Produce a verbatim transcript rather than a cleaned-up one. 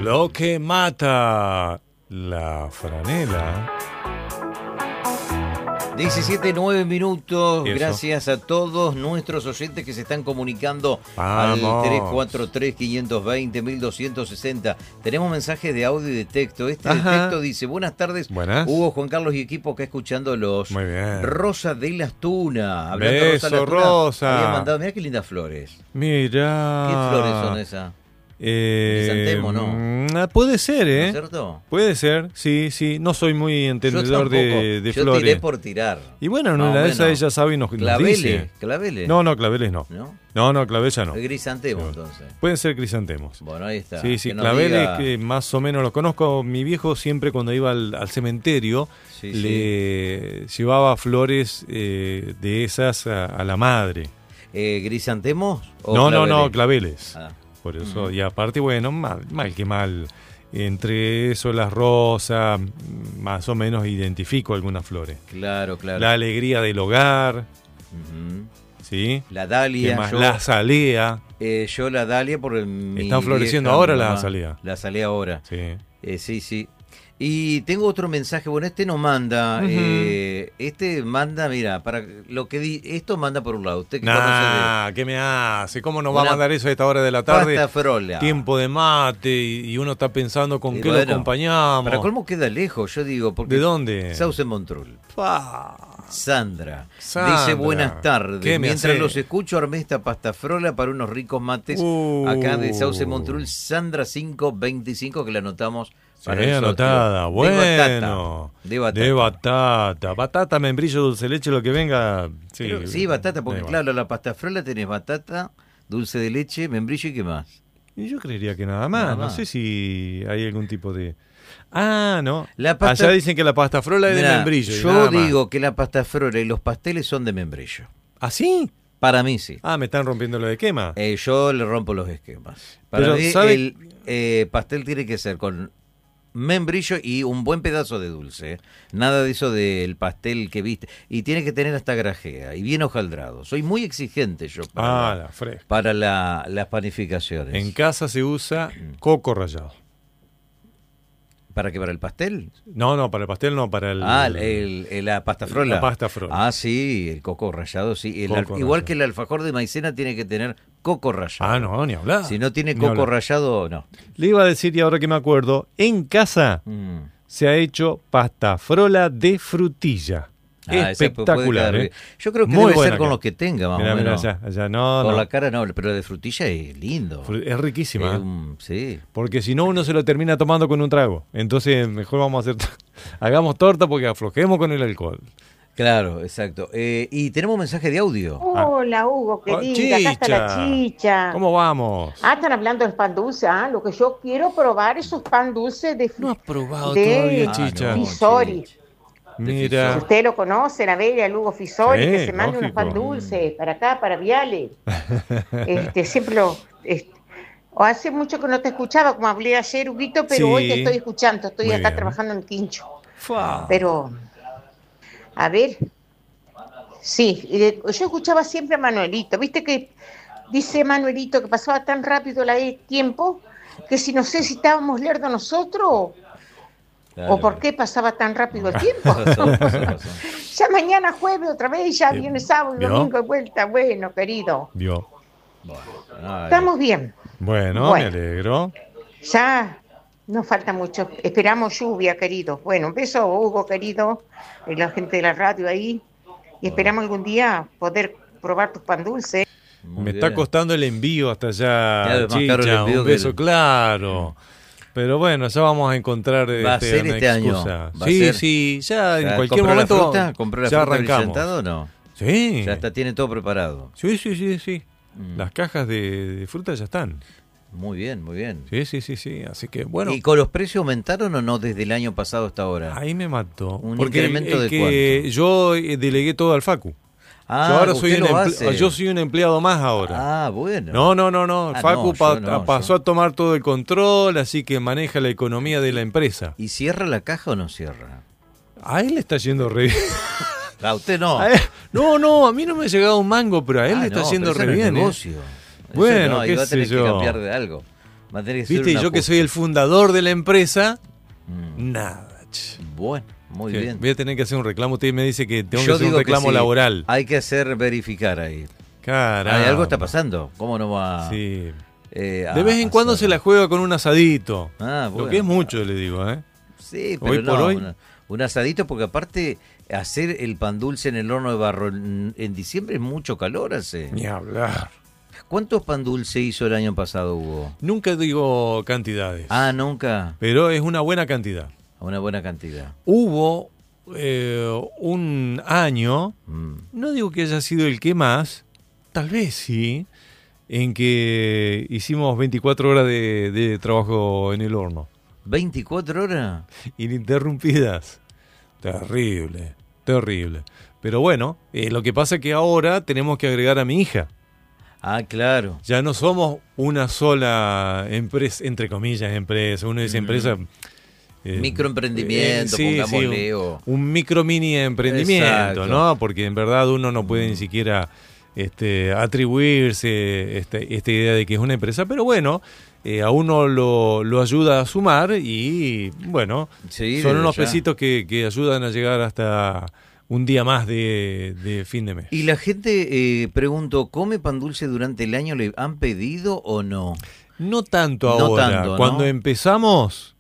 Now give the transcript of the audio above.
Lo que mata la franela. diecisiete, nueve minutos. Eso. Gracias a todos nuestros oyentes que se están comunicando Vamos. al tres cuatro tres, cinco dos cero, uno dos seis cero. Tenemos mensajes de audio y de texto. Este de Ajá. texto dice: buenas tardes, Buenas. Hugo, Juan Carlos y equipo acá escuchándolos. Muy bien. Rosa de las Tunas. Hablando de Beso, Rosa de las Tunas, Rosa. había mandado, mirá qué lindas flores. Mira. ¿Qué flores son esas? Eh, Crisantemo, ¿no? mm, Puede ser, ¿No ¿eh? es cierto? Puede ser, sí, sí. No soy muy Yo entendedor de, tampoco. de Yo flores. tiré por tirar. Y bueno, en Más o una de esas menos. ella sabe y nos, nos Claveles, dice. claveles. No, no, claveles no. ¿No? No, no, claveles ya no. El grisantemo, No. entonces. Pueden ser crisantemos. Bueno, ahí está. Sí, sí, Que nos claveles diga- que más o menos los conozco. Mi viejo siempre cuando iba al, al cementerio Sí, le llevaba flores eh, de esas a, a la madre. Eh, ¿Grisantemos? o No, no, no, claveles? claveles. Ah. Por eso, Ujú. y aparte, bueno, mal, mal que mal. Entre eso, las rosas, más o menos identifico algunas flores. Claro, claro. La alegría del hogar, Ujú. ¿sí? La ¿Qué dalia. más? Yo, La azalea. eh, yo la dalia por mi ¿Están floreciendo vieja, ahora mi la mamá. azalea? La azalea ahora. Sí. Eh, sí, sí. Y tengo otro mensaje. Bueno, este no manda. Ujú. eh, este manda, mira, para lo que di, esto manda por un lado. Usted que conoce Nah, ¿qué me hace? ¿Cómo nos va a Una mandar eso a esta hora de la de tarde? pasta frola. Tiempo de mate y, y uno está pensando con Y qué bueno, lo acompañamos. Para colmo queda lejos, yo digo. Porque ¿De dónde? Sauce Montrul. Pa. Sandra, Sandra, dice buenas tardes. ¿qué me Mientras hace? los escucho, armé esta pasta frola para unos ricos mates Uh. acá de Sauce Montrul. Sandra cinco veinticinco, que la anotamos para Sí, el sorteo. anotada. De Bueno. batata. De batata. De batata. Batata, membrillo, dulce de leche, lo que venga. Sí, Pero- sí, batata, porque da igual. claro, la pasta frola tenés batata, dulce de leche, membrillo y qué más. Y yo creería que nada más. Nada No más. sé si hay algún tipo de. Ah, no. La pasta- Allá dicen que la pasta frola es de Mirá, membrillo. y yo nada más. digo que la pasta frola y los pasteles son de membrillo. ¿Ah, sí? Para mí sí. Ah, me están rompiendo lo de quema. Eh, yo le rompo los esquemas. Para Pero, mí ¿sabe? el eh, pastel tiene que ser con membrillo y un buen pedazo de dulce. ¿eh? Nada de eso del pastel que viste. Y tiene que tener hasta grajea y bien hojaldrado. Soy muy exigente yo para, Ah, la- la fresca. para la- las panificaciones. En casa se usa coco rallado. ¿Para qué? ¿Para el pastel? No, no, para el pastel no, para el. Ah, el, el- la pasta frola. La pasta frola. Ah, sí, el coco rallado, sí. El Coco al- igual rallado. que el alfajor de maicena tiene que tener coco rallado. Ah, no, ni hablar. Si no tiene Ni coco hablar. rallado, no. Le iba a decir, y ahora que me acuerdo, en casa Mm. se ha hecho pasta frola de frutilla. Ah, esa pu- puede Espectacular, quedar ¿eh? bien. Yo creo que Muy debe buena ser con queda. los que tenga, más Mirá, o mirá, menos. allá, allá, no, Por no. la cara no, pero de frutilla es lindo. Fru- Es riquísima. Es ¿eh? un- sí. Porque si no, uno se lo termina tomando con un trago. Entonces, mejor vamos a hacer. Hagamos torta porque aflojemos con el alcohol. Claro, exacto. Eh, y tenemos un mensaje de audio. Hola, Hugo, Oh, querida, acá está la chicha. ¿Cómo vamos? Ah, están hablando del pan dulce, ah, lo que yo quiero probar esos pan dulces de No has probado de- todavía, Ah, chicha. no, Fisori. chicha. Mira. Si usted lo conoce, la bella Lugo Fisori, Sí, que se manda unos lógico. pan dulces para acá, para Viale. Este, siempre lo... este, o hace mucho que no te escuchaba, como hablé ayer, Huguito, pero Sí. hoy te estoy escuchando, estoy Muy acá bien. trabajando en el quincho. Fua. Pero, a ver, sí, y de- yo escuchaba siempre a Manuelito, viste que dice Manuelito que pasaba tan rápido la- el tiempo que si no sé si estábamos lerdos nosotros Claro. o por qué pasaba tan rápido el tiempo. Razón, razón, razón. Ya mañana jueves otra vez, ya Eh, viene sábado y ¿vio? domingo de vuelta. Bueno, querido, Vio. Ay, estamos bien. Bueno, Bueno. me alegro. Ya nos falta mucho. Esperamos lluvia, querido. Bueno, un beso, Hugo, querido, y la gente de la radio ahí. Y esperamos algún día poder probar tus pan dulces. muy me bien. está costando el envío hasta allá, Claro, es más caro el chicha. envío Un que beso, el- claro. Pero bueno, ya vamos a encontrar ¿Va a este, ser una este año? excusa. ¿Va a Sí, ser? sí, ya en ¿Ya cualquier compró momento la fruta? ¿Compró la ya fruta arrancamos. brillantada o no? Sí. Ya está, tiene todo preparado. Sí, sí, sí, sí. Mm. Las cajas de, de fruta ya están. Muy bien, muy bien. Sí, sí, sí, sí. Así que bueno, ¿Y con los precios aumentaron o no desde el año pasado hasta ahora? ahí me mató. ¿Un Porque incremento es de que cuánto? yo eh, delegué todo al Facu. Ah, yo ahora soy usted un lo emple- hace. yo soy un empleado más ahora. Ah, bueno. No, no, no, no. Ah, Facu no, pa- yo no, pasó yo- a tomar todo el control, así que maneja la economía de la empresa. ¿Y cierra la caja o no cierra? A él le está yendo re bien. A usted no. A él- no, no, a mí no me ha llegado un mango, pero a él Ah, le está no, yendo pero re eso no es bien. ¿eh? negocio. Eso Bueno, no, ahí qué va a tener sé que yo. cambiar de algo. Va a tener que ser ¿Viste? Y un yo que ajuste. soy el fundador de la empresa, Mm. nada. Che. Bueno, muy Que bien. Voy a tener que hacer un reclamo. Usted me dice que tengo Yo que hacer un digo que reclamo sí. laboral. Hay que hacer verificar ahí. Caramba. Hay algo está pasando. ¿Cómo no va? Sí. eh, a- De vez en cuando hacer? se la juega con un asadito. Ah, bueno. Lo que es mucho, le digo, ¿eh? Sí, pero Hoy no, por hoy. una- un asadito, porque aparte hacer el pan dulce en el horno de barro en, en diciembre es mucho calor hace. Ni hablar. ¿Cuántos pan dulce hizo el año pasado, Hugo? Nunca digo cantidades, Ah, nunca. pero es una buena cantidad. Una buena cantidad. Hubo eh, un año, Mm. no digo que haya sido el que más, tal vez sí, en que hicimos veinticuatro horas de, de trabajo en el horno, ¿veinticuatro horas? ininterrumpidas. Terrible, terrible. Pero bueno, eh, lo que pasa es que ahora tenemos que agregar a mi hija. Ah, claro. Ya no somos una sola empresa, entre comillas, empresa. Uno dice Mm. empresa. eh, Microemprendimiento, sí, pongámosle, sí, o- un, un micro mini emprendimiento, Exacto. ¿no? Porque en verdad uno no puede ni siquiera este, atribuirse este, esta idea de que es una empresa, pero bueno, eh, a uno lo, lo ayuda a sumar y bueno, Sí, son desde unos ya. pesitos que, que ayudan a llegar hasta un día más de, de fin de mes. Y la gente, eh, pregunto, ¿come pan dulce durante el año? ¿Le han pedido o no? No tanto No ahora. tanto, ¿no? Cuando empezamos,